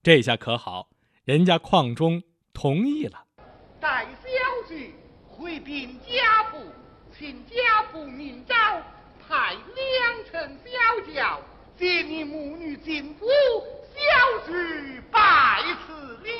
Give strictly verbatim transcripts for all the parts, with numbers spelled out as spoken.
这下可好，人家邝中同意了。 待小婿回禀家父，请家父明诏，派良臣小轿接你母女进府，小婿拜辞了。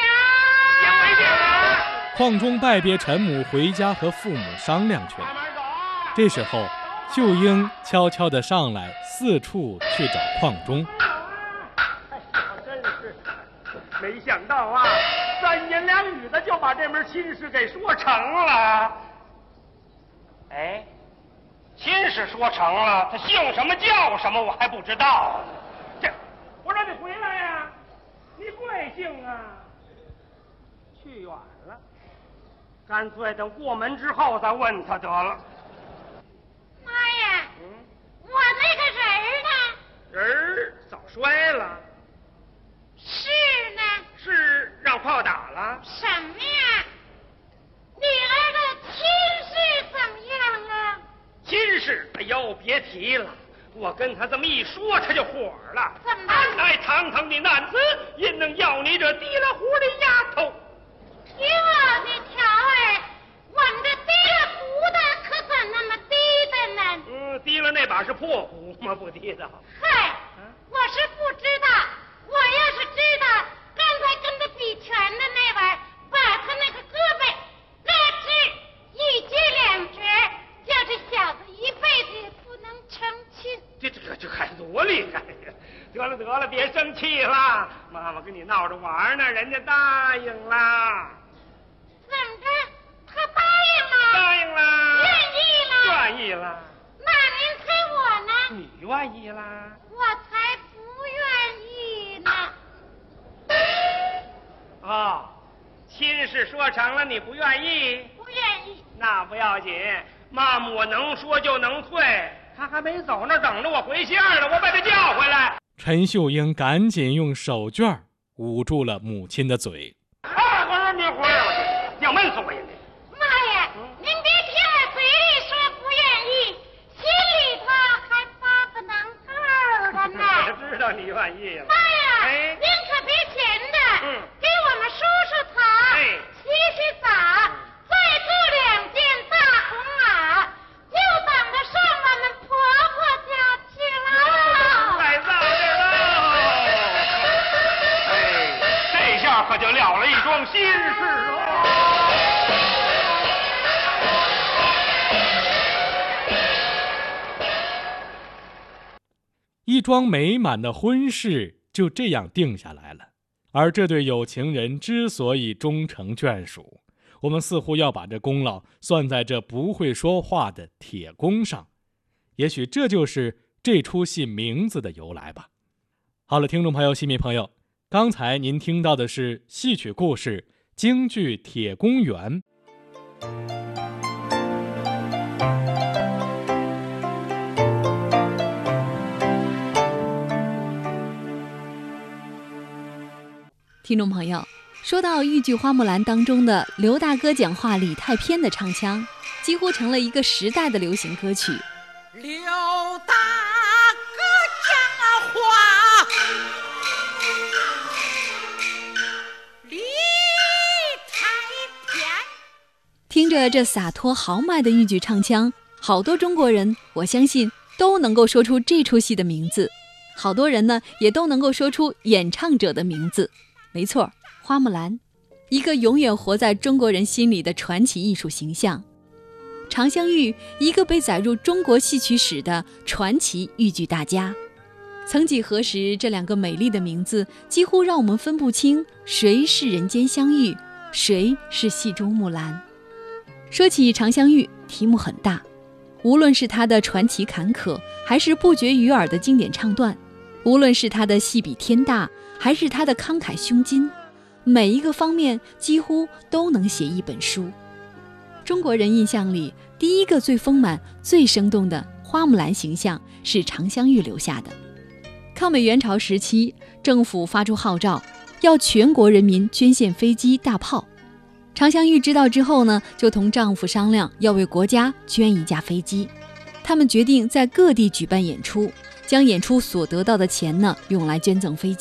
邝中拜别陈母，回家和父母商量去了。这时候，秀英悄悄地上来，四处去找邝中。 真是没想到啊，三言两语的就把这门亲事给说成了。哎，亲事说成了，他姓什么叫什么我还不知道。这，我让你回来呀、啊，你贵姓啊？去远了，干脆等过门之后再问他得了。 妈呀，嗯，我那个人儿呢？ 人儿早摔了。 是呢？ 是让炮打了。 什么呀？你儿的亲事怎么样啊？ 亲事，哎呦，别提了。我跟他这么一说，他就火了。 怎么？ 安乃堂堂的男子，因能要你这提了壶的丫头？ 哟，你瞧儿，我们这提了壶的可怎那么低的呢？ 嗯，提了那把是破壶吗？不提的。 嗨，我是不知道。我要是知道，刚才跟他比拳的那位，把他那个胳膊拉直一截两折，叫这小子一辈子也不能成亲。 这这这还多厉害呀！得了得了，别生气了，妈妈跟你闹着玩呢，人家答应了。 怎么着？他答应了？ 答应了。 愿意了？ 愿意了。 那您猜我呢？ 你愿意啦？ 我才不愿意呢。 哦，亲事说成了，你不愿意？ 不愿意。 那不要紧，妈妈我能说就能退。他还没走那等着我回信了，我把他叫回来。 陈秀英赶紧用手绢捂住了母亲的嘴。 啊，我说你回来，要闷死我也得。 妈呀，嗯、您别听我嘴里说不愿意，心里头还发个能头的呢。 我知道你愿意了。 妈呀， 哎， 您可别闲着， 嗯， 给我们梳梳头， 哎， 洗洗澡，再做两件大红袄，就等着上我们婆婆家去了。 太早了。哎，这下可就了了一桩心事了。 一桩美满的婚事就这样定下来了。而这对有情人之所以终成眷属，我们似乎要把这功劳算在这不会说话的铁公上。也许这就是这出戏名字的由来吧。好了，听众朋友、戏迷朋友，刚才您听到的是戏曲故事京剧《铁公园》。 听众朋友，说到豫剧《花木兰》当中的刘大哥讲话李太偏的唱腔，几乎成了一个时代的流行歌曲。 刘大哥讲话李太偏， 听着这洒脱豪迈的豫剧唱腔，好多中国人，我相信都能够说出这出戏的名字，好多人呢也都能够说出演唱者的名字。没错，花木兰，一个永远活在中国人心里的传奇艺术形象；常香玉，一个被载入中国戏曲史的传奇豫剧大家。曾几何时，这两个美丽的名字几乎让我们分不清谁是人间香玉，谁是戏中木兰。说起常香玉，题目很大，无论是她的传奇坎坷，还是不绝于耳的经典唱段，无论是她的戏比天大，还是他的慷慨胸襟，每一个方面几乎都能写一本书。中国人印象里，第一个最丰满、最生动的花木兰形象是常香玉留下的。抗美援朝时期，政府发出号召，要全国人民捐献飞机、大炮。常香玉知道之后呢，就同丈夫商量，要为国家捐一架飞机。他们决定在各地举办演出，将演出所得到的钱呢，用来捐赠飞机。